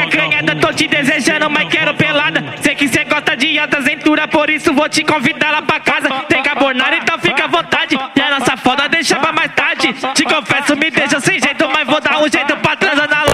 acanhada, tô te desejando, mas quero pelada. Sei que cê gosta de alta cintura, por isso vou te convidar lá pra casa. Tem carbonara, então fica à vontade. E a nossa foda deixa pra mais tarde. Te confesso, me deixa sem jeito, mas vou dar um jeito pra transar na